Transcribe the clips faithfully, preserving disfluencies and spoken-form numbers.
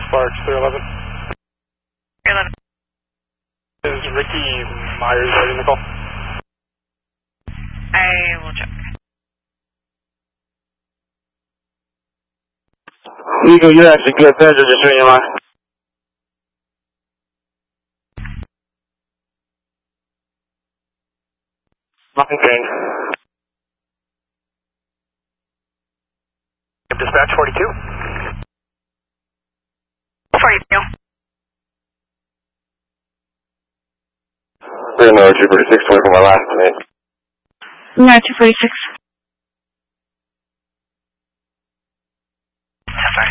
Sparks, three eleven. three eleven. Is Ricky Myers ready in the call? I will check. Eagle, you're actually good. Pedro, just reading your line. Okay. Dispatch forty-two. forty-two. We're going to two forty-six, wait for my last name. No, two forty-six. Sorry.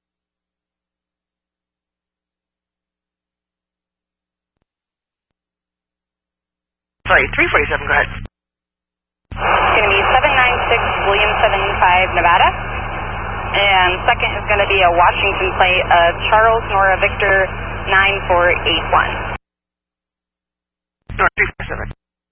Sorry, three forty-seven, go ahead. It's going to be seven nine six William seventy-five, Nevada. And second is going to be a Washington plate of Charles Nora Victor nine four eight one. No, three forty-seven.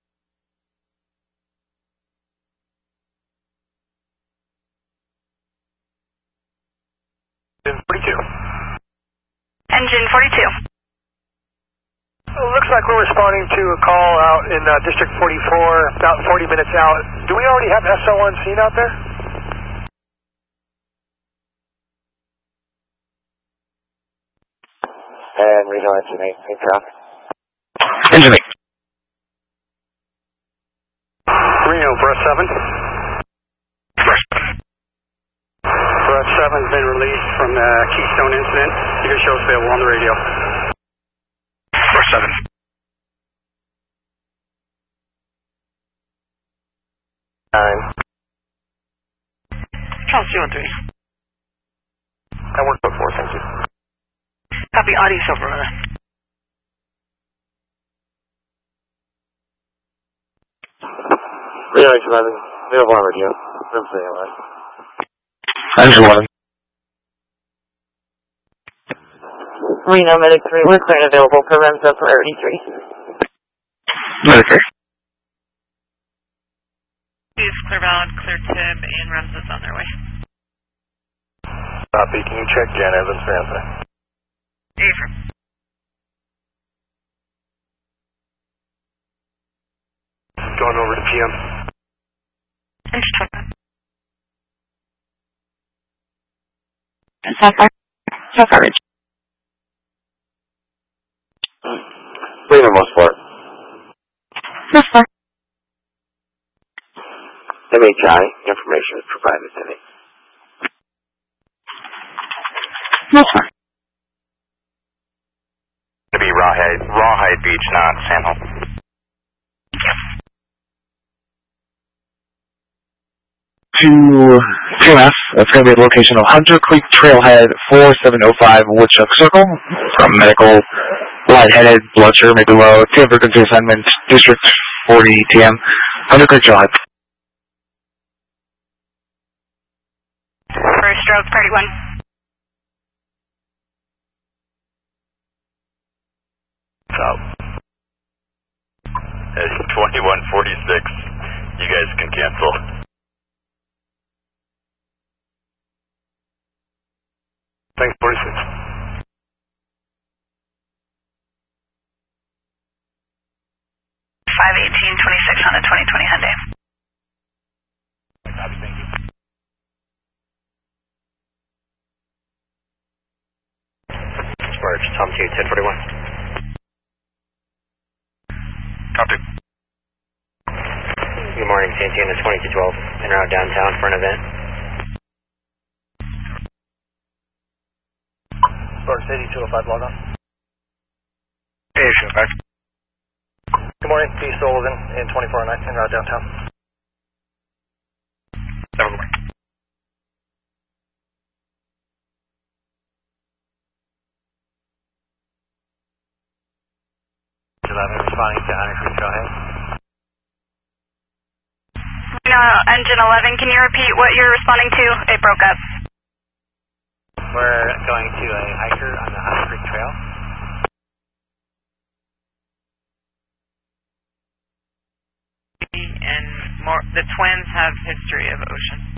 Engine forty-two. Engine forty-two. Well, looks like we're responding to a call out in uh, District forty-four, about forty minutes out. Do we already have S O one seen out there? And Reno engine eight, hey traffic. Engine eight. Reno, Breath seven. Breath seven's been released from the Keystone incident. You can show us available on the radio. Breath seven. Nine. Charles two one three. That worked before, thank you. Copy, audio silver. Reno H eleven, we have one radio. Room three eleven. Engine eleven. Reno Medic three, we're clear and available for Remsa Priority three. Medic three. Use clear valid, clear tib, and Remsa's on their way. Copy, can you check Jan Evans for answer? Affirm. Going over to P M. Engine twenty-five. South Far. South Far Ridge. Reno most part. South Far. M H I, information is provided today. South Far. To be Rawhide, Rawhide Beach, not Sandhill. To T M F, that's going to be the location of Hunter Creek Trailhead four seven oh five Woodchuck Circle. From medical, lightheaded, blood sugar may be low. T M frequency assignment, District forty T M, Hunter Creek Trailhead. First stroke, thirty-one. Out. It's twenty-one forty-six. You guys can cancel. Thanks, forty-six. five eighteen twenty-six on a twenty twenty Hyundai. Copy, thank you. Sparks, Tom two, ten forty-one. Copy. Good morning, Santana twenty-two twelve, en route downtown for an event. Sparks eighty-two oh five, log on. eighty-two oh five. Good morning, D. Sullivan in twenty-four oh nine, en route downtown. Seven morning. eleven responding to Hunter Creek Trailhead. No, engine eleven, can you repeat what you're responding to? It broke up. We're going to a hiker on the Hunter Creek Trail. And more, the twins have history of ocean.